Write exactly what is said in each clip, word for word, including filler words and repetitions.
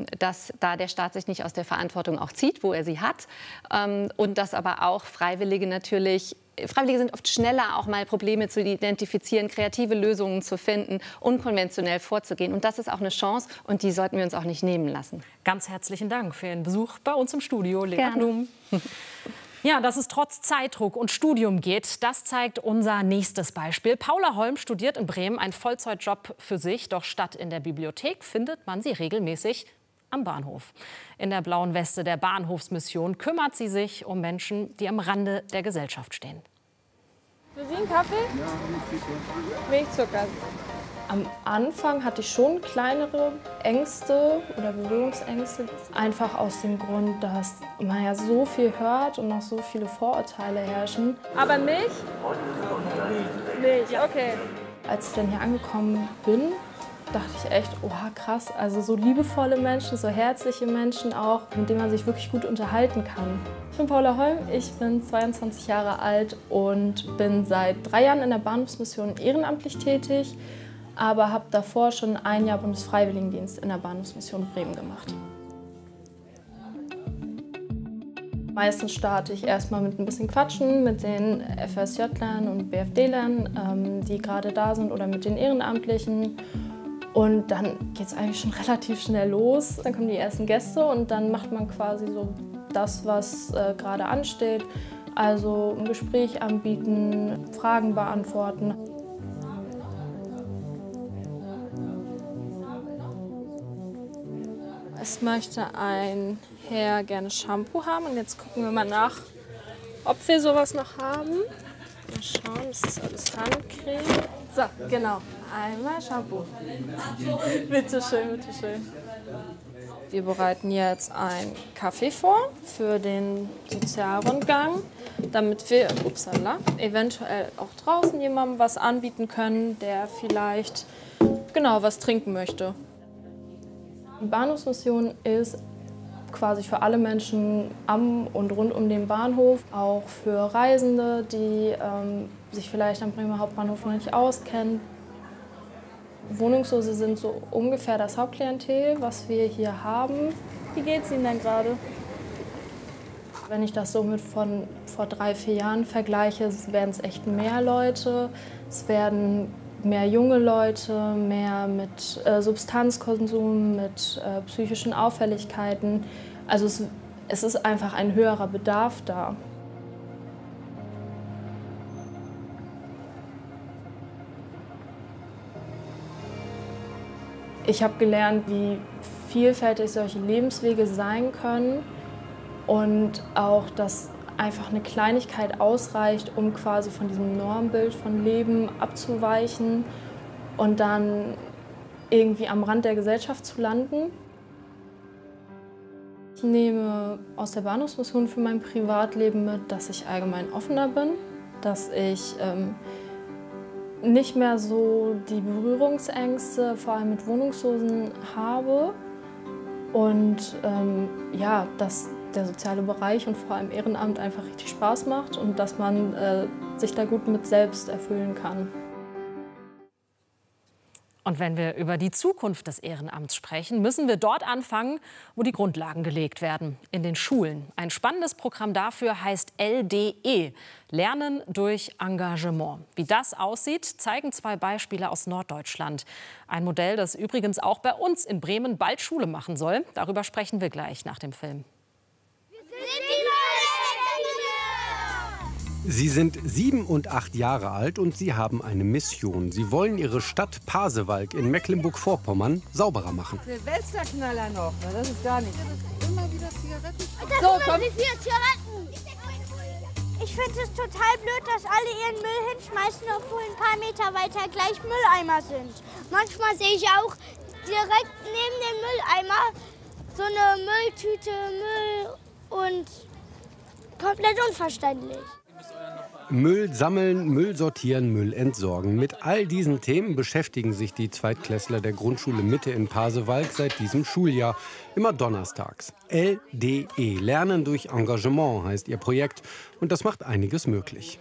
ähm, dass da der Staat sich nicht aus der Verantwortung auch zieht, wo er sie hat. Ähm, und dass aber auch Freiwillige natürlich Freiwillige sind oft schneller, auch mal Probleme zu identifizieren, kreative Lösungen zu finden, unkonventionell vorzugehen. Und das ist auch eine Chance, und die sollten wir uns auch nicht nehmen lassen. Ganz herzlichen Dank für Ihren Besuch bei uns im Studio, Lea Blum. Ja, dass es trotz Zeitdruck und Studium geht, das zeigt unser nächstes Beispiel. Paula Holm studiert in Bremen einen Vollzeitjob für sich, doch statt in der Bibliothek findet man sie regelmäßig am Bahnhof. In der blauen Weste der Bahnhofsmission kümmert sie sich um Menschen, die am Rande der Gesellschaft stehen. Für Sie einen Kaffee? Ja, Milchzucker. Am Anfang hatte ich schon kleinere Ängste oder Berührungsängste. Einfach aus dem Grund, dass man ja so viel hört und noch so viele Vorurteile herrschen. Aber Milch? Milch, okay. Als ich dann hier angekommen bin, dachte ich echt, oha, krass, also so liebevolle Menschen, so herzliche Menschen auch, mit denen man sich wirklich gut unterhalten kann. Ich bin Paula Holm, ich bin zweiundzwanzig Jahre alt und bin seit drei Jahren in der Bahnhofsmission ehrenamtlich tätig, aber habe davor schon ein Jahr Bundesfreiwilligendienst in der Bahnhofsmission Bremen gemacht. Meistens starte ich erstmal mit ein bisschen Quatschen mit den F S J-Lern und B F D-Lern, ähm, die gerade da sind, oder mit den Ehrenamtlichen. Und dann geht es eigentlich schon relativ schnell los. Dann kommen die ersten Gäste und dann macht man quasi so das, was äh, gerade ansteht. Also ein Gespräch anbieten, Fragen beantworten. Es möchte ein Herr gerne Shampoo haben und jetzt gucken wir mal nach, ob wir sowas noch haben. Mal schauen, das ist alles Handcreme. So, genau. Einmal Shampoo. Bitte schön, bitte schön. Wir bereiten jetzt einen Kaffee vor für den Sozialrundgang, damit wir upsala, eventuell auch draußen jemandem was anbieten können, der vielleicht genau was trinken möchte. Die Bahnhofsmission ist quasi für alle Menschen am und rund um den Bahnhof, auch für Reisende, die ähm, sich vielleicht am Bremer Hauptbahnhof noch nicht auskennen. Wohnungslose sind so ungefähr das Hauptklientel, was wir hier haben. Wie geht es Ihnen denn gerade? Wenn ich das so mit von vor drei, vier Jahren vergleiche, werden es echt mehr Leute. Es werden mehr junge Leute, mehr mit äh, Substanzkonsum, mit äh, psychischen Auffälligkeiten. Also es, es ist einfach ein höherer Bedarf da. Ich habe gelernt, wie vielfältig solche Lebenswege sein können und auch, dass einfach eine Kleinigkeit ausreicht, um quasi von diesem Normbild von Leben abzuweichen und dann irgendwie am Rand der Gesellschaft zu landen. Ich nehme aus der Bahnhofsmission für mein Privatleben mit, dass ich allgemein offener bin, dass ich ähm, nicht mehr so die Berührungsängste, vor allem mit Wohnungslosen, habe und ähm, ja, dass der soziale Bereich und vor allem Ehrenamt einfach richtig Spaß macht und dass man äh, sich da gut mit selbst erfüllen kann. Und wenn wir über die Zukunft des Ehrenamts sprechen, müssen wir dort anfangen, wo die Grundlagen gelegt werden, in den Schulen. Ein spannendes Programm dafür heißt L D E, Lernen durch Engagement. Wie das aussieht, zeigen zwei Beispiele aus Norddeutschland. Ein Modell, das übrigens auch bei uns in Bremen bald Schule machen soll. Darüber sprechen wir gleich nach dem Film. Sie sind sieben und acht Jahre alt und sie haben eine Mission. Sie wollen ihre Stadt Pasewalk in Mecklenburg-Vorpommern sauberer machen. Silvesterknaller noch, na, das ist gar nicht. Immer wieder Zigaretten. So, komm. Zigaretten. Ich finde es total blöd, dass alle ihren Müll hinschmeißen, obwohl ein paar Meter weiter gleich Mülleimer sind. Manchmal sehe ich auch direkt neben dem Mülleimer so eine Mülltüte Müll und komplett unverständlich. Müll sammeln, Müll sortieren, Müll entsorgen. Mit all diesen Themen beschäftigen sich die Zweitklässler der Grundschule Mitte in Pasewalk seit diesem Schuljahr. Immer donnerstags. L D E, Lernen durch Engagement heißt ihr Projekt. Und das macht einiges möglich.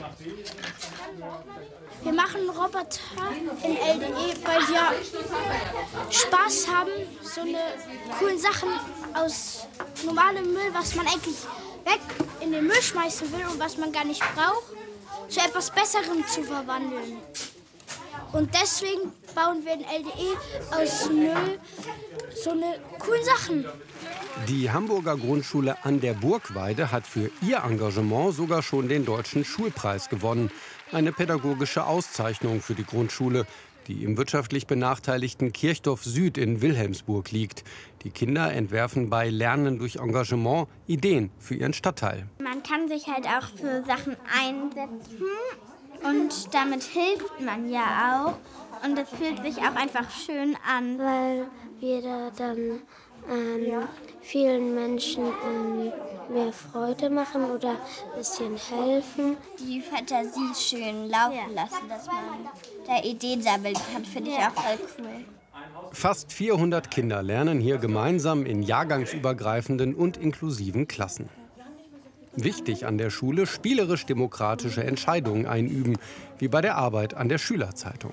Wir machen Roboter in L D E, weil ja Spaß haben, so eine coolen Sachen aus normalem Müll, was man eigentlich weg in den Müll schmeißen will und was man gar nicht braucht, zu etwas Besserem zu verwandeln. Und deswegen bauen wir in L D E aus Müll so eine coolen Sachen. Die Hamburger Grundschule an der Burgweide hat für ihr Engagement sogar schon den Deutschen Schulpreis gewonnen. Eine pädagogische Auszeichnung für die Grundschule, die im wirtschaftlich benachteiligten Kirchdorf Süd in Wilhelmsburg liegt. Die Kinder entwerfen bei Lernen durch Engagement Ideen für ihren Stadtteil. Man kann sich halt auch für Sachen einsetzen und damit hilft man ja auch. Und es fühlt sich auch einfach schön an, weil wir da dann ähm, vielen Menschen ähm, mehr Freude machen oder ein bisschen helfen. Die Fantasie schön laufen lassen, dass man da Ideen sammeln kann, finde ich auch voll cool. Fast vierhundert Kinder lernen hier gemeinsam in jahrgangsübergreifenden und inklusiven Klassen. Wichtig an der Schule, spielerisch-demokratische Entscheidungen einüben, wie bei der Arbeit an der Schülerzeitung.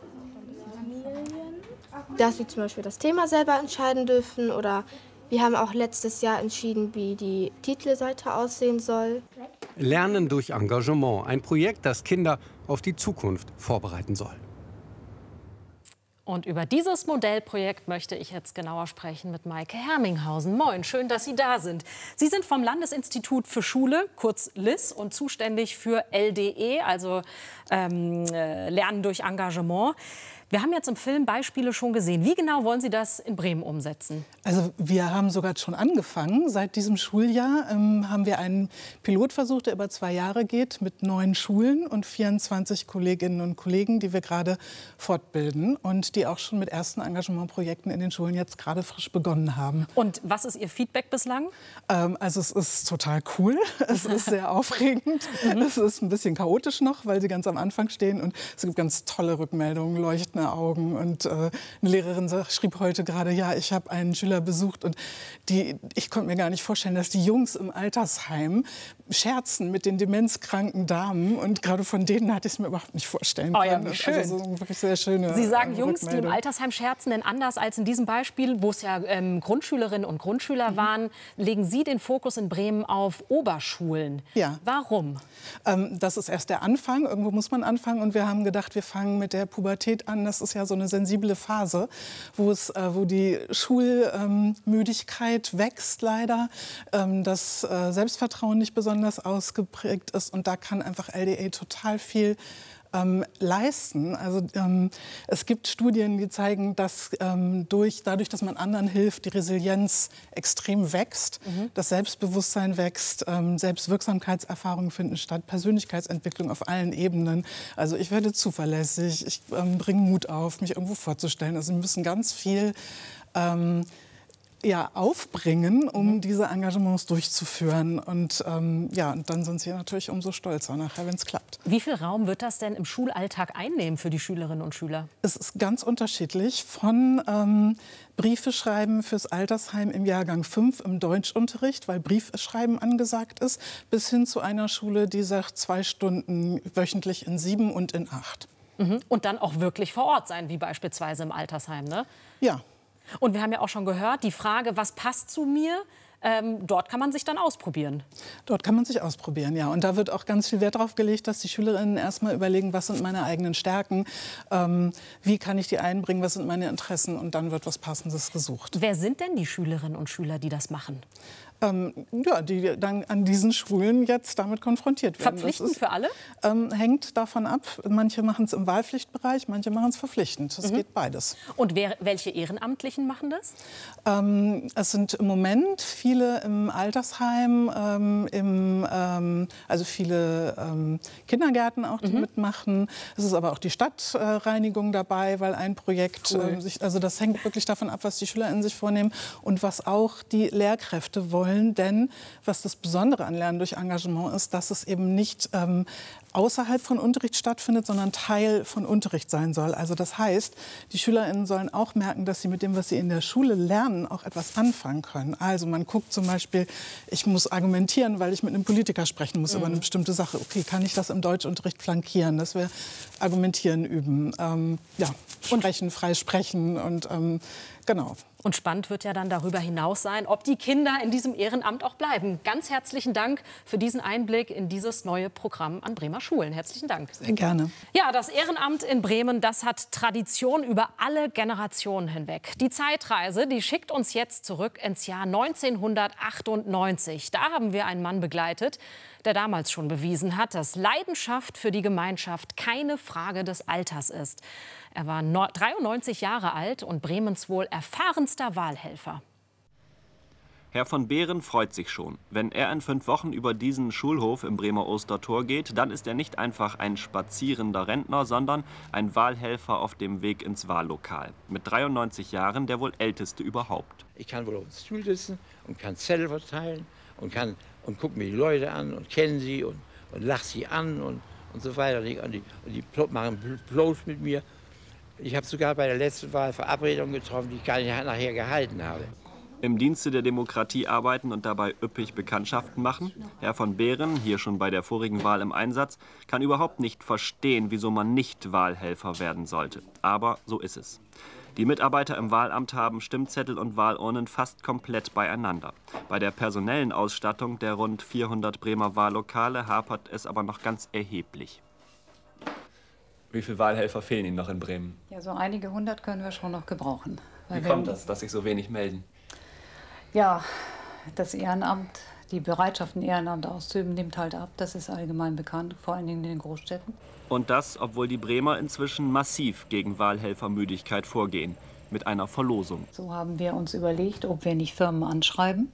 Dass wir zum Beispiel das Thema selber entscheiden dürfen oder wir haben auch letztes Jahr entschieden, wie die Titelseite aussehen soll. Lernen durch Engagement, ein Projekt, das Kinder auf die Zukunft vorbereiten soll. Und über dieses Modellprojekt möchte ich jetzt genauer sprechen mit Maike Herminghausen. Moin, schön, dass Sie da sind. Sie sind vom Landesinstitut für Schule, kurz L I S, und zuständig für L D E, also ähm, äh, Lernen durch Engagement. Wir haben jetzt im Film Beispiele schon gesehen. Wie genau wollen Sie das in Bremen umsetzen? Also wir haben sogar schon angefangen. Seit diesem Schuljahr ähm, haben wir einen Pilotversuch, der über zwei Jahre geht, mit neun Schulen und vierundzwanzig Kolleginnen und Kollegen, die wir gerade fortbilden und die auch schon mit ersten Engagementprojekten in den Schulen jetzt gerade frisch begonnen haben. Und was ist Ihr Feedback bislang? Ähm, also es ist total cool. Es ist sehr aufregend. Es ist ein bisschen chaotisch noch, weil sie ganz am Anfang stehen. Und es gibt ganz tolle Rückmeldungen, leuchtende Augen. Und äh, eine Lehrerin schrieb heute gerade, ja, ich habe einen Schüler besucht und die, ich konnte mir gar nicht vorstellen, dass die Jungs im Altersheim scherzen mit den demenzkranken Damen. Und gerade von denen hatte ich es mir überhaupt nicht vorstellen können. Oh ja, wie schön. Also so wirklich sehr schöne Sie sagen äh, Jungs, die im Altersheim scherzen, denn anders als in diesem Beispiel, wo es ja ähm, Grundschülerinnen und Grundschüler mhm. waren, legen Sie den Fokus in Bremen auf Oberschulen. Ja. Warum? Ähm, das ist erst der Anfang. Irgendwo muss man anfangen. Und wir haben gedacht, wir fangen mit der Pubertät an. Das ist ja so eine sensible Phase, wo, es, äh, wo die Schulmüdigkeit ähm, wächst leider, ähm, das äh, Selbstvertrauen nicht besonders ausgeprägt ist. Und da kann einfach L D E total viel Ähm, leisten. Also ähm, es gibt Studien, die zeigen, dass ähm, durch, dadurch, dass man anderen hilft, die Resilienz extrem wächst, mhm. das Selbstbewusstsein wächst, ähm, Selbstwirksamkeitserfahrungen finden statt, Persönlichkeitsentwicklung auf allen Ebenen. Also ich werde zuverlässig, ich ähm, bringe Mut auf, mich irgendwo vorzustellen. Also wir müssen ganz viel ähm, ja, aufbringen, um mhm. diese Engagements durchzuführen. Und, ähm, ja, und dann sind sie natürlich umso stolzer nachher, wenn es klappt. Wie viel Raum wird das denn im Schulalltag einnehmen für die Schülerinnen und Schüler? Es ist ganz unterschiedlich. Von ähm, Briefe schreiben fürs Altersheim im Jahrgang fünf im Deutschunterricht, weil Briefschreiben angesagt ist, bis hin zu einer Schule, die sagt, zwei Stunden wöchentlich in sieben und in acht. Mhm. Und dann auch wirklich vor Ort sein, wie beispielsweise im Altersheim, ne? Ja. Und wir haben ja auch schon gehört, die Frage, was passt zu mir, ähm, dort kann man sich dann ausprobieren. Dort kann man sich ausprobieren, ja. Und da wird auch ganz viel Wert darauf gelegt, dass die Schülerinnen erst mal überlegen, was sind meine eigenen Stärken, ähm, wie kann ich die einbringen, was sind meine Interessen, und dann wird was Passendes gesucht. Wer sind denn die Schülerinnen und Schüler, die das machen? Ähm, ja, die dann an diesen Schulen jetzt damit konfrontiert werden. Verpflichtend für alle? Ähm, hängt davon ab. Manche machen es im Wahlpflichtbereich, manche machen es verpflichtend. Das mhm. geht beides. Und wer, welche Ehrenamtlichen machen das? Ähm, es sind im Moment viele im Altersheim, ähm, im, ähm, also viele ähm, Kindergärten auch, die mhm. mitmachen. Es ist aber auch die Stadtreinigung äh, dabei, weil ein Projekt, cool. äh, sich, also das hängt wirklich davon ab, was die SchülerInnen sich vornehmen und was auch die Lehrkräfte wollen. Denn was das Besondere an Lernen durch Engagement ist, dass es eben nicht ähm, außerhalb von Unterricht stattfindet, sondern Teil von Unterricht sein soll. Also das heißt, die SchülerInnen sollen auch merken, dass sie mit dem, was sie in der Schule lernen, auch etwas anfangen können. Also man guckt zum Beispiel, ich muss argumentieren, weil ich mit einem Politiker sprechen muss mhm. über eine bestimmte Sache. Okay, kann ich das im Deutschunterricht flankieren, dass wir argumentieren üben, ähm, ja, sprechen, frei sprechen und ähm, genau. Und spannend wird ja dann darüber hinaus sein, ob die Kinder in diesem Ehrenamt auch bleiben. Ganz herzlichen Dank für diesen Einblick in dieses neue Programm an Bremer Schulen. Herzlichen Dank. Sehr gerne. Ja, das Ehrenamt in Bremen, das hat Tradition über alle Generationen hinweg. Die Zeitreise, die schickt uns jetzt zurück ins Jahr neunzehnhundertachtundneunzig. Da haben wir einen Mann begleitet, der damals schon bewiesen hat, dass Leidenschaft für die Gemeinschaft keine Frage des Alters ist. Er war dreiundneunzig Jahre alt und Bremens wohl erfahrenster Wahlhelfer. Herr von Behren freut sich schon. Wenn er in fünf Wochen über diesen Schulhof im Bremer Ostertor geht, dann ist er nicht einfach ein spazierender Rentner, sondern ein Wahlhelfer auf dem Weg ins Wahllokal. Mit dreiundneunzig Jahren der wohl älteste überhaupt. Ich kann wohl auf dem Stuhl sitzen und kann Zettel verteilen und, kann, und gucke mir die Leute an und kenne sie und, und lache sie an und, und so weiter. Und die, und die machen Plausch mit mir. Ich habe sogar bei der letzten Wahl Verabredungen getroffen, die ich gar nicht nachher gehalten habe. Im Dienste der Demokratie arbeiten und dabei üppig Bekanntschaften machen? Herr von Behren, hier schon bei der vorigen Wahl im Einsatz, kann überhaupt nicht verstehen, wieso man nicht Wahlhelfer werden sollte. Aber so ist es. Die Mitarbeiter im Wahlamt haben Stimmzettel und Wahlurnen fast komplett beieinander. Bei der personellen Ausstattung der rund vierhundert Bremer Wahllokale hapert es aber noch ganz erheblich. Wie viele Wahlhelfer fehlen Ihnen noch in Bremen? Ja, so einige hundert können wir schon noch gebrauchen. Wie kommt das, dass sich so wenig melden? Ja, das Ehrenamt, die Bereitschaft, ein Ehrenamt auszuüben, nimmt halt ab. Das ist allgemein bekannt, vor allen Dingen in den Großstädten. Und das, obwohl die Bremer inzwischen massiv gegen Wahlhelfermüdigkeit vorgehen. Mit einer Verlosung. So haben wir uns überlegt, ob wir nicht Firmen anschreiben.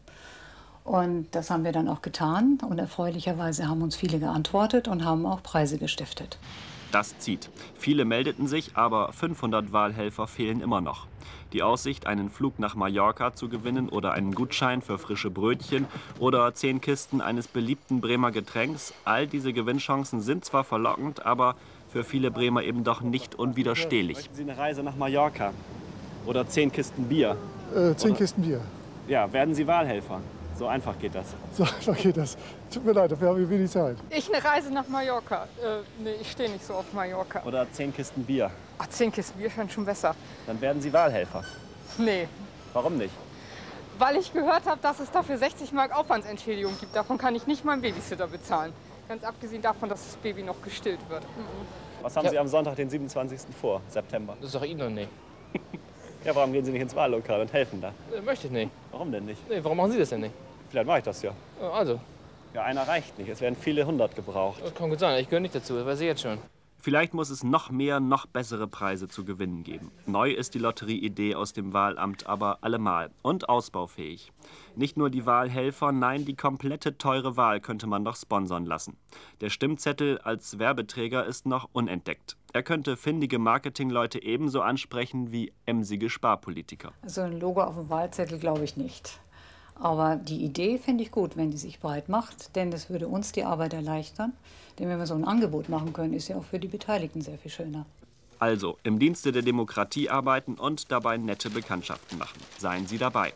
Und das haben wir dann auch getan. Und erfreulicherweise haben uns viele geantwortet und haben auch Preise gestiftet. Das zieht. Viele meldeten sich, aber fünfhundert Wahlhelfer fehlen immer noch. Die Aussicht, einen Flug nach Mallorca zu gewinnen oder einen Gutschein für frische Brötchen oder zehn Kisten eines beliebten Bremer Getränks, all diese Gewinnchancen sind zwar verlockend, aber für viele Bremer eben doch nicht unwiderstehlich. Möchten Sie eine Reise nach Mallorca oder zehn Kisten Bier? Äh, zehn oder? Kisten Bier. Ja, werden Sie Wahlhelfer? So einfach geht das. So einfach geht das. Tut mir leid, dafür haben wir wenig Zeit. Ich eine Reise nach Mallorca. Äh, nee, ich stehe nicht so auf Mallorca. Oder zehn Kisten Bier. Ach, zehn Kisten Bier scheint schon besser. Dann werden Sie Wahlhelfer. Nee. Warum nicht? Weil ich gehört habe, dass es dafür sechzig Mark Aufwandsentschädigung gibt. Davon kann ich nicht meinen Babysitter bezahlen. Ganz abgesehen davon, dass das Baby noch gestillt wird. Mhm. Was haben ja. Sie am Sonntag, den siebenundzwanzigsten vor, September? Das ist doch Ihnen noch nicht. Ja, warum gehen Sie nicht ins Wahllokal und helfen da? Äh, möchte ich nicht. Warum denn nicht? Nee, warum machen Sie das denn nicht? Vielleicht mache ich das ja. Also? Ja, einer reicht nicht. Es werden viele hundert gebraucht. Das kann gut sein. Ich gehöre nicht dazu. Das weiß ich jetzt schon. Vielleicht muss es noch mehr, noch bessere Preise zu gewinnen geben. Neu ist die Lotterieidee aus dem Wahlamt aber allemal und ausbaufähig. Nicht nur die Wahlhelfer, nein, die komplette teure Wahl könnte man doch sponsern lassen. Der Stimmzettel als Werbeträger ist noch unentdeckt. Er könnte findige Marketingleute ebenso ansprechen wie emsige Sparpolitiker. Also ein Logo auf dem Wahlzettel glaube ich nicht. Aber die Idee finde ich gut, wenn die sich breit macht, denn das würde uns die Arbeit erleichtern. Denn wenn wir so ein Angebot machen können, ist ja auch für die Beteiligten sehr viel schöner. Also im Dienste der Demokratie arbeiten und dabei nette Bekanntschaften machen. Seien Sie dabei.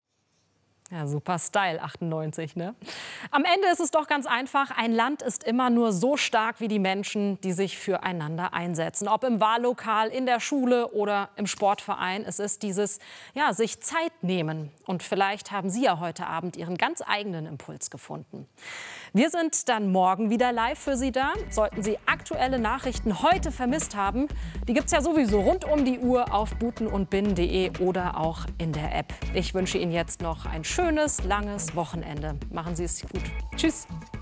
Ja, super Style, achtundneunzig, ne? Am Ende ist es doch ganz einfach. Ein Land ist immer nur so stark wie die Menschen, die sich füreinander einsetzen. Ob im Wahllokal, in der Schule oder im Sportverein. Es ist dieses, ja, sich Zeit nehmen. Und vielleicht haben Sie ja heute Abend Ihren ganz eigenen Impuls gefunden. Wir sind dann morgen wieder live für Sie da. Sollten Sie aktuelle Nachrichten heute vermisst haben, die gibt es ja sowieso rund um die Uhr auf buten und bin punkt de oder auch in der App. Ich wünsche Ihnen jetzt noch ein schönes, langes Wochenende. Machen Sie es gut. Tschüss.